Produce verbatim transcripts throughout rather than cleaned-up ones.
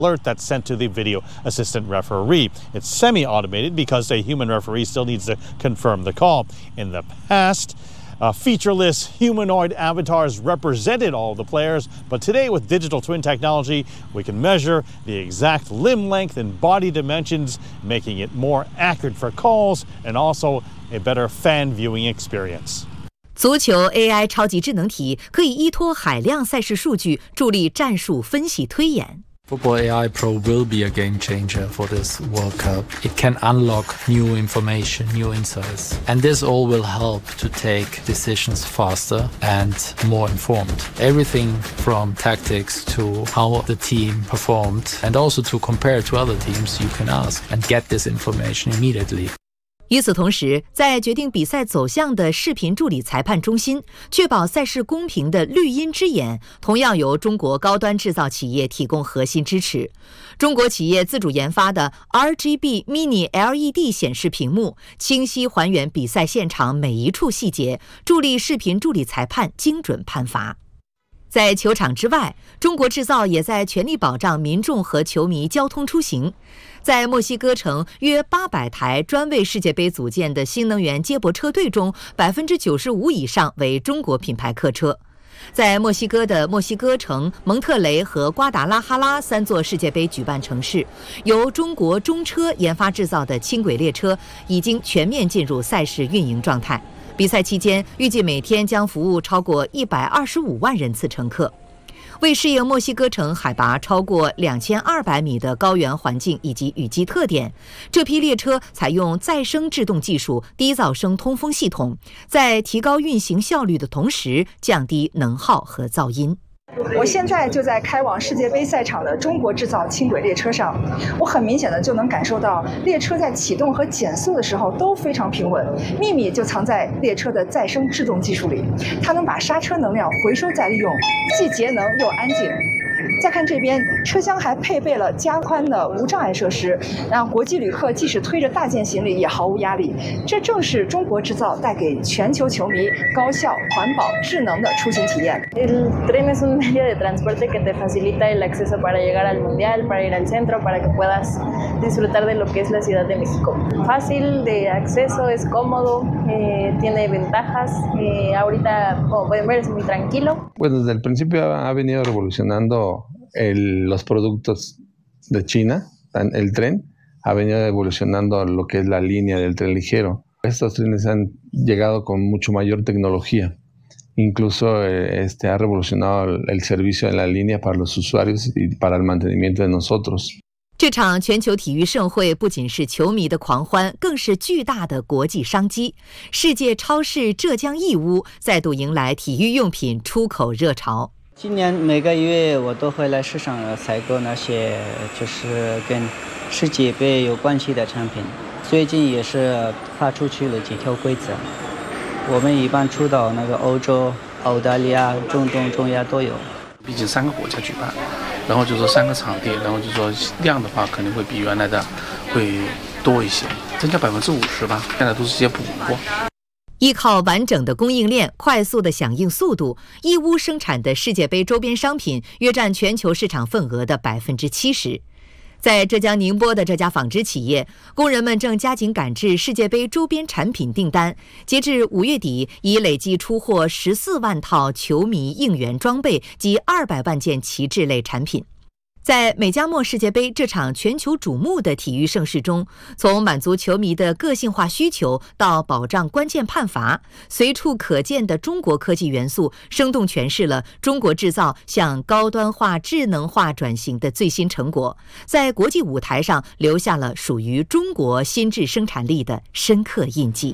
alert that's sent to the video assistant referee. It's semi-automated because a human referee still needs to confirm the call. In the past, Uh, featureless humanoid avatars represented all the players, but today with digital twin technology, we can measure the exact limb length and body dimensions, making it more accurate for calls and also a better fan viewing experience. 足球 A I 超级智能体可以依托海量赛事数据，助力战术分析推演。 Football A I Pro will be a game changer for this World Cup. It can unlock new information, new insights, and this all will help to take decisions faster and more informed. Everything from tactics to how the team performed, and also to compare to other teams, you can ask and get this information immediately. 与此同时，在决定比赛走向的视频助理裁判中心，确保赛事公平的绿茵之眼，同样由中国高端制造企业提供核心支持。中国企业自主研发的 R G B Mini L E D 显示屏幕，清晰还原比赛现场每一处细节，助力视频助理裁判精准判罚。 在球场之外，中国制造也在全力保障民众和球迷交通出行。在墨西哥城，约八百台专为世界杯组建的新能源接驳车队中， 百分之九十五 以上为中国品牌客车。在墨西哥的墨西哥城、蒙特雷和瓜达拉哈拉三座世界杯举办城市，由中国中车研发制造的轻轨列车已经全面进入赛事运营状态。 比赛期间，预计每天将服务超过一百二十五万人次乘客。为适应墨西哥城海拔超过两千二百米的高原环境以及雨季特点，这批列车采用再生制动技术低噪声通风系统，在提高运行效率的同时，降低能耗和噪音。 我现在就在开往世界杯赛场的中国制造轻轨列车上，我很明显的就能感受到列车在启动和减速的时候都非常平稳，秘密就藏在列车的再生制动技术里，它能把刹车能量回收再利用，既节能又安静。 再看这边，车厢还配备了加宽的无障碍设施，让国际旅客即使推着大件行李也毫无压力。这正是中国制造带给全球球迷高效、环保、智能的出行体验。 El tren es un medio de transporte que te facilita el acceso para llegar al mundial, para ir al centro, para que puedas disfrutar de lo que es la Ciudad de México. Fácil de acceso, es cómodo, eh, tiene ventajas. Eh, ahorita, como pueden ver, es muy tranquilo. Pues desde el principio ha venido revolucionando El, los productos de China, el tren, ha venido evolucionando lo que es la línea del tren ligero. Estos trenes han llegado con mucho mayor tecnología. Incluso eh, este, ha revolucionado el, el servicio de la línea para los usuarios y para el mantenimiento de nosotros. 这场全球体育盛会不仅是球迷的狂欢，更是巨大的国际商机。世界超市浙江义乌再度迎来体育用品出口热潮。 今年每个月我都会来市场采购那些就是跟世界杯有关系的产品。最近也是发出去了几条规则，我们一般出到那个欧洲、澳大利亚、中东、中亚都有。 毕竟三个国家举办，然后就说三个场地，然后就说量的话肯定会比原来的会多一些，增加百分之五十吧。现在都是些补货。 依靠完整的供应链、快速的响应速度，义乌生产的世界杯周边商品约占全球市场份额的百分之七十。在浙江宁波的这家纺织企业，工人们正加紧赶制世界杯周边产品订单。截至五月底，已累计出货十四万套球迷应援装备及二百万件旗帜类产品。 在美加墨世界杯这场全球瞩目的体育盛事中，从满足球迷的个性化需求到保障关键判罚，随处可见的中国科技元素，生动诠释了中国制造向高端化、智能化转型的最新成果，在国际舞台上留下了属于中国新质生产力的深刻印记。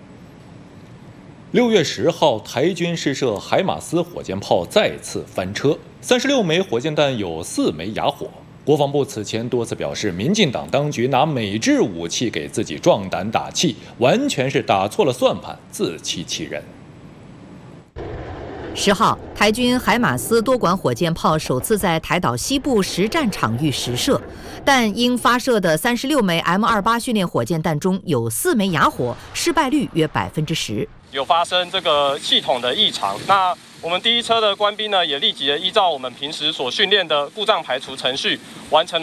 六月十号，台军试射海马斯火箭炮再次翻车，三十六枚火箭弹有四枚哑火。国防部此前多次表示，民进党当局拿美制武器给自己壮胆打气，完全是打错了算盘，自欺欺人。 十号，台军海马斯多管火箭炮首次在台岛西部实战场域实射，但因发射的三十六枚 M 二十八训练火箭弹中有四枚哑火，失败率约百分之十。 有发生这个系统的异常，那我们第一车的官兵呢，也立即的依照我们平时所训练的故障排除程序，完成了。